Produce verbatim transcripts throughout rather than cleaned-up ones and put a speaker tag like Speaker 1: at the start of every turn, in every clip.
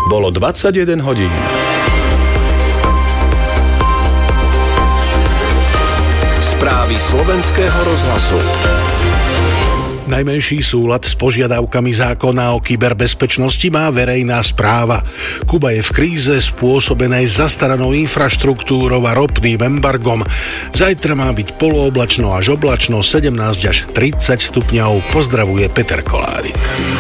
Speaker 1: Bolo dvadsaťjeden hodín. Správy slovenského rozhlasu.
Speaker 2: Najmenší súlad s požiadavkami zákona o kyberbezpečnosti má verejná správa. Kuba je v kríze spôsobenej zastaranou infraštruktúrou a ropným embargom. Zajtra má byť polooblačno až oblačno, sedemnásť až tridsať stupňov. Pozdravuje Peter Kolárik.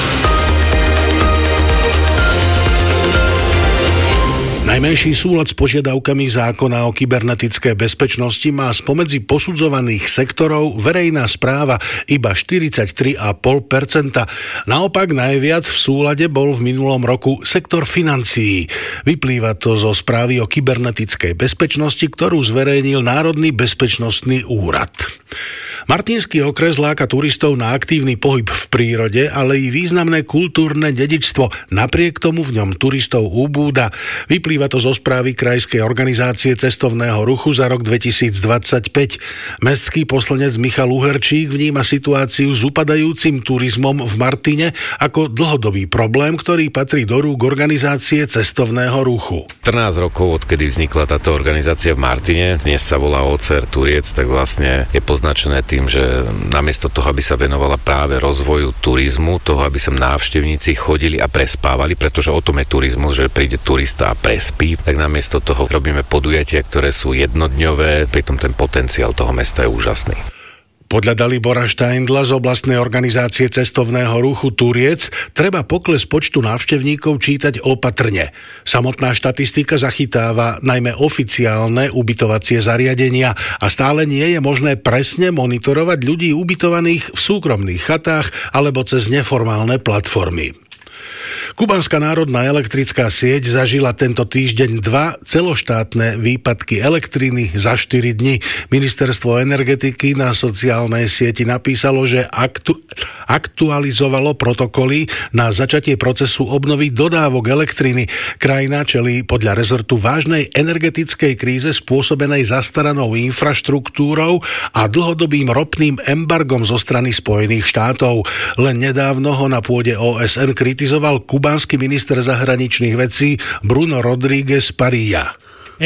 Speaker 2: Najmenší súlad s požiadavkami zákona o kybernetickej bezpečnosti má spomedzi posudzovaných sektorov verejná správa iba štyridsaťtri celá päť percenta. Naopak najviac v súlade bol v minulom roku sektor financií. Vyplýva to zo správy o kybernetickej bezpečnosti, ktorú zverejnil Národný bezpečnostný úrad. Martinský okres láka turistov na aktívny pohyb v prírode, ale i významné kultúrne dedičstvo. Napriek tomu v ňom turistov ubúda. Vyplýva to zo správy Krajskej organizácie cestovného ruchu za rok dvetisícdvadsaťpäť. Mestský poslanec Michal Uherčík vníma situáciu s upadajúcim turizmom v Martine ako dlhodobý problém, ktorý patrí do rúk organizácie cestovného ruchu.
Speaker 3: štrnásť rokov, odkedy vznikla táto organizácia v Martine, dnes sa volá ó cé er Turiec, tak vlastne je poznačené tým, že namiesto toho, aby sa venovala práve rozvoju turizmu, toho, aby sem návštevníci chodili a prespávali, pretože o tom je turizmus, že príde turista a prespí, tak namiesto toho robíme podujatia, ktoré sú jednodňové, pritom ten potenciál toho mesta je úžasný.
Speaker 2: Podľa Dalibora Štajndla z oblastnej organizácie cestovného ruchu Turiec treba pokles počtu návštevníkov čítať opatrne. Samotná štatistika zachytáva najmä oficiálne ubytovacie zariadenia a stále nie je možné presne monitorovať ľudí ubytovaných v súkromných chatách alebo cez neformálne platformy. Kubanská národná elektrická sieť zažila tento týždeň dva celoštátne výpadky elektriny za štyri dni. Ministerstvo energetiky na sociálnej sieti napísalo, že aktu- aktualizovalo protokoly na začatie procesu obnovy dodávok elektriny. Krajina čelí podľa rezortu vážnej energetickej kríze spôsobenej zastaranou infraštruktúrou a dlhodobým ropným embargom zo strany Spojených štátov. Len nedávno ho na pôde ó es en kritizoval kubánsky minister zahraničných vecí Bruno Rodríguez Parilla.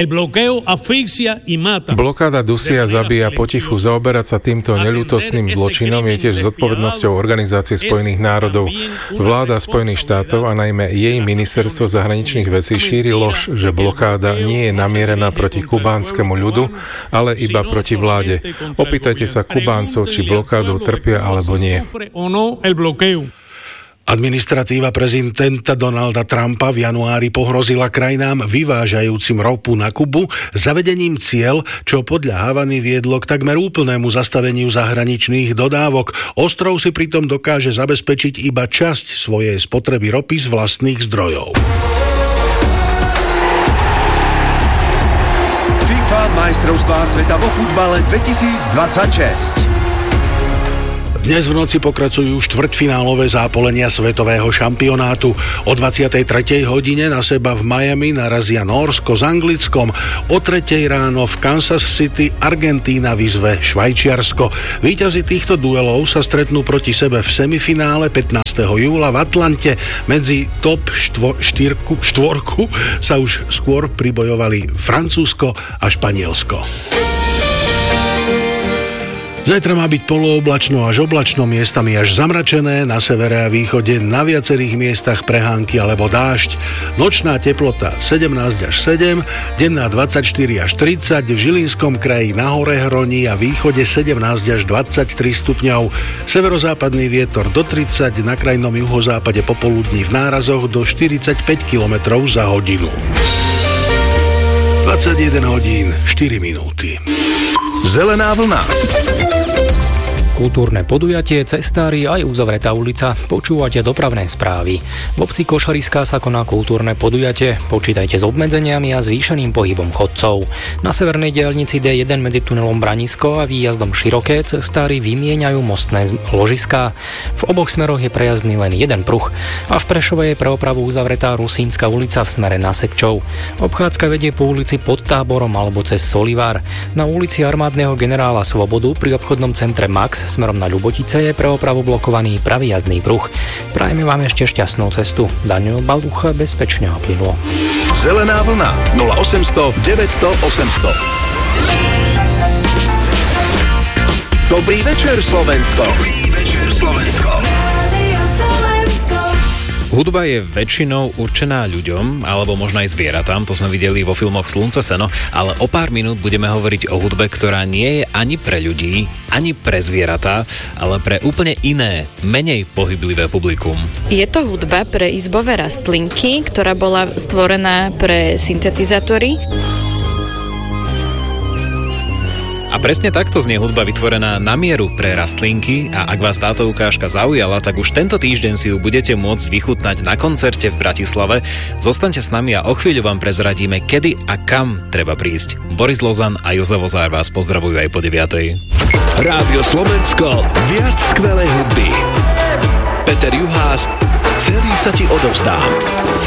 Speaker 4: Blokáda dusí a zabíja potichu. Zaoberať sa týmto neľútostným zločinom je tiež zodpovednosťou Organizácie spojených národov. Vláda Spojených štátov a najmä jej ministerstvo zahraničných vecí šíri lož, že blokáda nie je namierená proti kubánskemu ľudu, ale iba proti vláde. Opýtajte sa Kubáncov, či blokádu trpia alebo nie.
Speaker 2: Administratíva prezidenta Donalda Trumpa v januári pohrozila krajinám vyvážajúcim ropu na Kubu zavedením ciel, čo podľa Havany viedlo k takmer úplnému zastaveniu zahraničných dodávok. Ostrov si pritom dokáže zabezpečiť iba časť svojej spotreby ropy z vlastných zdrojov.
Speaker 1: FIFA majstrovstvá sveta vo futbale dvetisícdvadsaťšesť.
Speaker 2: Dnes v noci pokračujú štvrťfinálové zápolenia svetového šampionátu. O dvadsiatej tretej hodine na seba v Miami narazia Nórsko s Anglickom. O tretej ráno v Kansas City Argentína vyzve Švajčiarsko. Víťazi týchto duelov sa stretnú proti sebe v semifinále pätnásteho júla v Atlante. Medzi top štvo, štyrku, štvorku sa už skôr pribojovali Francúzsko a Španielsko. Zajtra má byť polooblačno až oblačno, miestami až zamračené, na severe a východe na viacerých miestach prehánky alebo dážď. Nočná teplota sedemnásť až sedem, denná dvadsaťštyri až tridsať, v Žilinskom kraji na hore Hroní a východe sedemnásť až dvadsaťtri stupňov. Severozápadný vietor do tridsať, na krajnom juhozápade popoludní v nárazoch do štyridsaťpäť kilometrov za hodinu. dvadsaťjeden hodín, štyri minúty.
Speaker 1: Zelená vlna.
Speaker 5: Kultúrne podujatie, cestári aj uzavretá ulica. Počúvate dopravné správy. V obci Košariská sa koná kultúrne podujatie. Počítajte s obmedzeniami a zvýšeným pohybom chodcov. Na severnej diaľnici dé jeden medzi tunelom Branisko a výjazdom Široké cestári vymieňajú mostné ložiská. V oboch smeroch je prejazdný len jeden pruh a v Prešove je pre opravu uzavretá Rusínska ulica v smere na Sekčov. Obchádzka vedie po ulici Pod Táborom alebo cez Solivár. Na ulici armádneho generála Svobodu pri obchodnom centre Max smerom na Ľubotice je pre opravu blokovaný pravý jazdný pruh. Prajeme vám ešte šťastnú cestu. Daniel Balducha, bezpečne a plynulo.
Speaker 1: Zelená vlna nula osemsto deväťsto osemsto. Dobrý večer, Slovensko. Dobrý večer, Slovensko.
Speaker 6: Hudba je väčšinou určená ľuďom, alebo možno aj zvieratám, to sme videli vo filmoch Slunce, seno, ale o pár minút budeme hovoriť o hudbe, ktorá nie je ani pre ľudí, ani pre zvieratá, ale pre úplne iné, menej pohyblivé publikum.
Speaker 7: Je to hudba pre izbové rastlinky, ktorá bola stvorená pre syntetizátory.
Speaker 6: A presne takto znie hudba vytvorená na mieru pre rastlinky a ak vás táto ukážka zaujala, tak už tento týždeň si ju budete môcť vychutnať na koncerte v Bratislave. Zostaňte s nami a o chvíľu vám prezradíme, kedy a kam treba prísť. Boris Lozan a Jozef Ozár vás pozdravujú aj po deviatej.
Speaker 1: Rádio Slovensko, viac skvelej hudby. Peter Juhás, celý sa ti odovzdám.